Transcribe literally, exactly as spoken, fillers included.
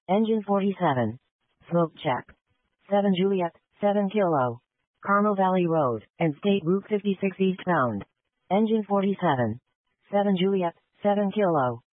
Engine forty-seven. Smoke check. seven Juliet, seven Kilo. Carmel Valley Road, and State Route fifty-six eastbound. Engine forty-seven. seven Juliet, seven Kilo.